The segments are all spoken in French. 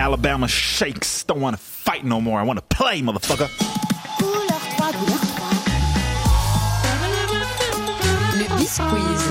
Alabama Shakes. Don't wanna fight no more, I wanna play, motherfucker. Couleur 3. Le Bisquiz.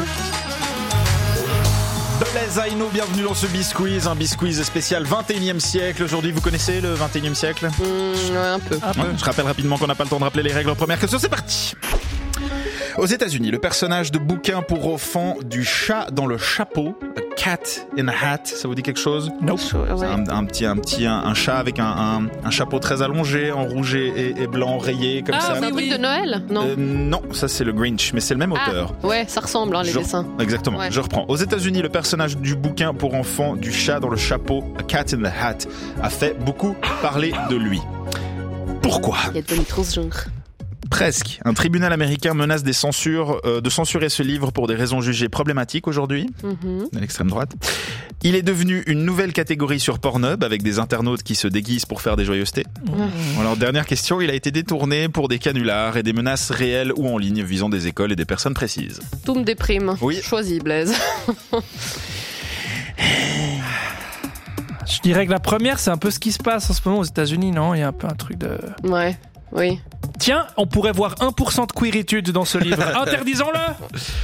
Blaise Aino, bienvenue dans ce Bisquiz, un Bisquiz spécial 21e siècle. Aujourd'hui, vous connaissez le 21e siècle ? Ouais, un peu. Je rappelle rapidement qu'on n'a pas le temps de rappeler les règles en première question, c'est parti. Aux États-Unis, le personnage de bouquin pour enfants du chat dans le chapeau, A Cat in a Hat, ça vous dit quelque chose ? Ouais. C'est un chat avec un chapeau très allongé, en rouge et blanc, rayé comme ça. C'est un truc de Noël ? Non. Non, ça c'est le Grinch, mais c'est le même auteur. Ouais, ça ressemble, les dessins. Exactement, Ouais. je reprends. Aux États-Unis, le personnage du bouquin pour enfants du chat dans le chapeau, A Cat in the Hat, a fait beaucoup parler de lui. Pourquoi ? Il y a Tony Transgenre. Presque. Un tribunal américain menace de censurer ce livre pour des raisons jugées problématiques aujourd'hui, de l'extrême droite. Il est devenu une nouvelle catégorie sur Pornhub avec des internautes qui se déguisent pour faire des joyeusetés. Alors, dernière question, il a été détourné pour des canulars et des menaces réelles ou en ligne visant des écoles et des personnes précises. Tout me déprime. Oui. Choisis, Blaise. Je dirais que la première, c'est un peu ce qui se passe en ce moment aux États-Unis, non ? Il y a un peu un truc de... Ouais, oui. Tiens, on pourrait voir 1% de queeritude dans ce livre. Interdisons-le !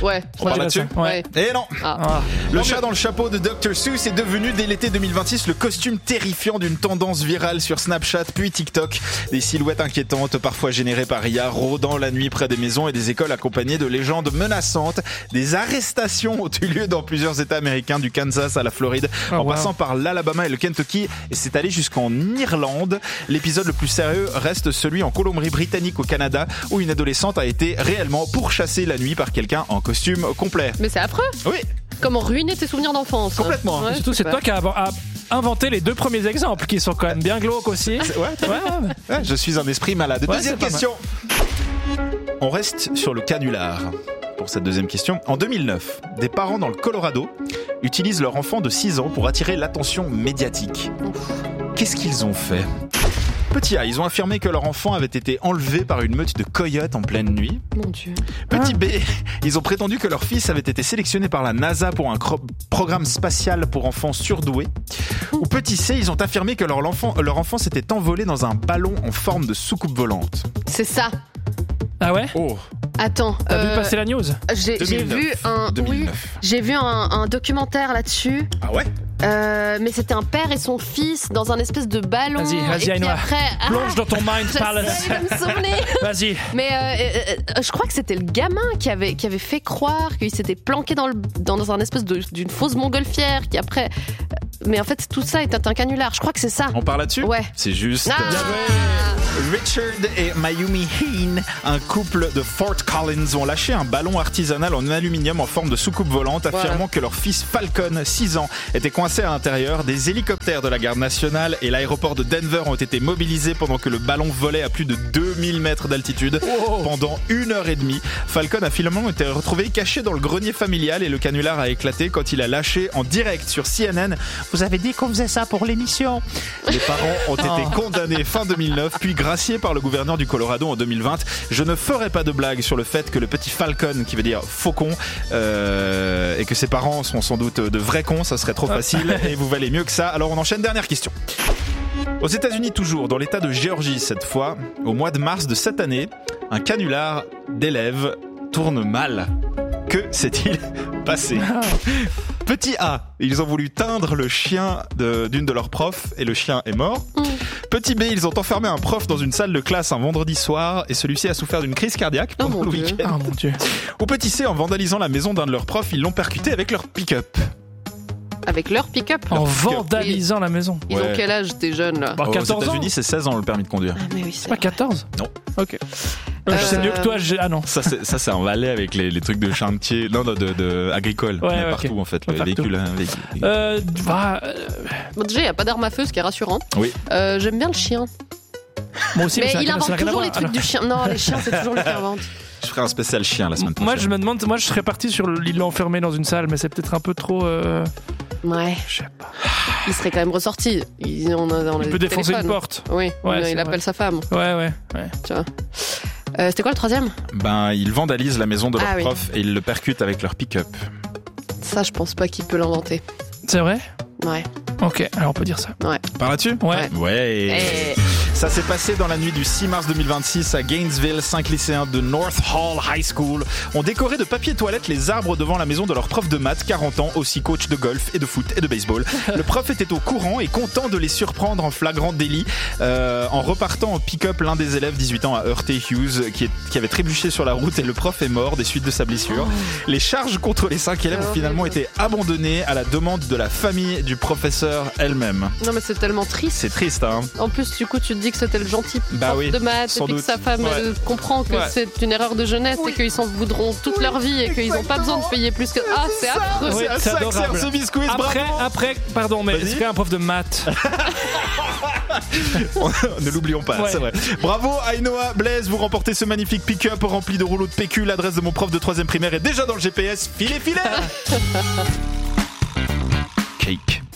Ouais. On parle là-dessus ? Ouais. Et non. Ah. Le chat dans le chapeau de Dr. Seuss est devenu dès l'été 2026 le costume terrifiant d'une tendance virale sur Snapchat puis TikTok. Des silhouettes inquiétantes, parfois générées par IA, rôdant la nuit près des maisons et des écoles accompagnées de légendes menaçantes. Des arrestations ont eu lieu dans plusieurs États américains, du Kansas à la Floride, en passant par l'Alabama et le Kentucky, et c'est allé jusqu'en Irlande. L'épisode le plus sérieux reste celui en Colombie-Britannique au Canada, où une adolescente a été réellement pourchassée la nuit par quelqu'un en costume complet. Mais c'est affreux. Oui, Comment ruiner tes souvenirs d'enfance. complètement. Ouais, Surtout, c'est super. toi qui as inventé les deux premiers exemples, qui sont quand même bien glauques aussi. Ouais, je suis un esprit malade. Ouais, Deuxième c'est pas question. On reste sur le canular pour cette deuxième question. En 2009, des parents dans le Colorado utilisent leur enfant de 6 ans pour attirer l'attention médiatique. Qu'est-ce qu'ils ont fait ? Petit A, ils ont affirmé que leur enfant avait été enlevé par une meute de coyotes en pleine nuit. Mon Dieu. Petit B, ils ont prétendu que leur fils avait été sélectionné par la NASA pour un programme spatial pour enfants surdoués. Ou petit C, ils ont affirmé que leur enfant s'était envolé dans un ballon en forme de soucoupe volante. C'est ça. Ah ouais ? Oh, Attends. T'as vu passer la news ? J'ai 2009. vu un. 2009. Oui, j'ai vu un documentaire là-dessus. ah ouais ? Mais c'était un père et son fils dans un espèce de ballon. Vas-y, et puis Aïnoa. après, Plonge dans ton mind palace. j'essaie de me souvenir. Vas-y. Mais je crois que c'était le gamin qui avait fait croire qu'il s'était planqué dans un espèce d'une fausse montgolfière qui après. Mais en fait, tout ça était un canular. Je crois que c'est ça. On part là-dessus ? Ouais. C'est juste. Ah. Richard et Mayumi Heen, un couple de Fort Collins, ont lâché un ballon artisanal en aluminium en forme de soucoupe volante, affirmant que leur fils Falcon, 6 ans, était coincé à l'intérieur. Des hélicoptères de la garde nationale et l'aéroport de Denver ont été mobilisés pendant que le ballon volait à plus de 2000 mètres d'altitude. Pendant 1h30, Falcon a finalement été retrouvé caché dans le grenier familial et le canular a éclaté quand il a lâché en direct sur CNN. Vous avez dit qu'on faisait ça pour l'émission. Les parents ont été condamnés fin 2009, puis graciés par le gouverneur du Colorado en 2020. Je ne ferai pas de blague sur le fait que le petit Falcon, qui veut dire faucon, et que ses parents sont sans doute de vrais cons, ça serait trop facile, et vous valez mieux que ça. Alors on enchaîne, dernière question. Aux États-Unis toujours, dans l'état de Géorgie cette fois, au mois de mars de cette année, un canular d'élèves tourne mal. Que s'est-il passé ? Petit A, ils ont voulu teindre le chien d'une de leurs profs et le chien est mort. Petit B, ils ont enfermé un prof dans une salle de classe un vendredi soir et celui-ci a souffert d'une crise cardiaque pendant le week-end. Oh mon Dieu. Ou petit C, en vandalisant la maison d'un de leurs profs, ils l'ont percuté avec leur pick-up. Avec leur pick-up. En vandalisant la maison. Ils ont Ouais. quel âge tes jeunes là? Bah, Aux 14 ans. États-Unis, c'est 16 ans le permis de conduire. Ah mais oui, C'est pas 14 Non. Ok. Je sais mieux que toi. Ah non. Ça, c'est un valet avec les trucs de chantier, non, de agricole. Ouais, mais ouais, partout ok. en fait, le Partout. véhicule. Bon, déjà, il n'y a pas d'arme à feu, ce qui est rassurant. Oui. J'aime bien le chien. Moi aussi. Mais ça il n'a invente rien à toujours voir. les trucs Alors, du chien. Non, les chiens, c'est toujours lui qui invente. Je ferai un spécial chien la semaine prochaine. Moi, je me demande. Moi, je serais parti sur l'île enfermé dans une salle, mais c'est peut-être un peu trop. Ouais. Je sais pas. Il serait quand même ressorti. On a Il peut défoncer une porte. Oui, Ouais, il c'est appelle vrai. sa femme. Ouais. Tu vois. C'était quoi le troisième? Ben, ils vandalisent la maison de leur Ah oui. prof et ils le percutent avec leur pick-up. Ça, je pense pas qu'il peut l'inventer. C'est vrai. Ouais. Ok, alors on peut dire ça. Ouais. Par là-dessus ? Ouais. Ouais. Ça s'est passé dans la nuit du 6 mars 2026 à Gainesville. 5 lycéens de North Hall High School ont décoré de papier toilette les arbres devant la maison de leur prof de maths, 40 ans, aussi coach de golf et de foot et de baseball. Le prof était au courant et content de les surprendre en flagrant délit. En repartant en pick-up, l'un des élèves, 18 ans, a heurté Hughes qui avait trébuché sur la route et le prof est mort des suites de sa blessure. Les charges contre les 5 élèves ont finalement été abandonnées à la demande de la famille du professeur elle-même. Non mais c'est tellement triste. C'est triste, hein. En plus, du coup, tu te dis que c'était le gentil Bah prof oui, de maths sans et puis doute. que sa femme elle comprend que c'est une erreur de jeunesse et qu'ils s'en voudront toute leur vie et qu'ils n'ont pas besoin de payer plus que... Ah, c'est affreux. Oui, C'est c'est à ça que sert adorable. ce biscuit, Après, pardon, mais Vas-y. c'est un prof de maths. Ne l'oublions pas, Ouais. c'est vrai. Bravo Ainoa, Blaise, vous remportez ce magnifique pick-up rempli de rouleaux de PQ. L'adresse de mon prof de 3e primaire est déjà dans le GPS. Filet. Cake.